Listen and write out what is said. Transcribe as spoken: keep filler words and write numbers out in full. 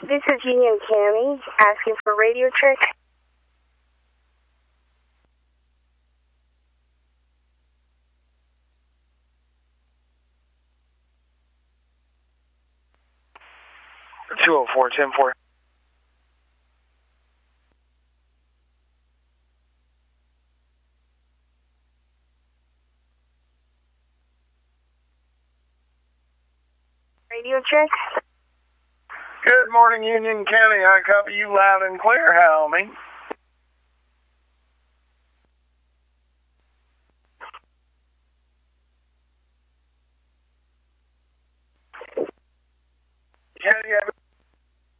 This is Union County asking for radio check. two oh four, ten four. Radio check. Good morning, Union County. I copy you loud and clear. How, me?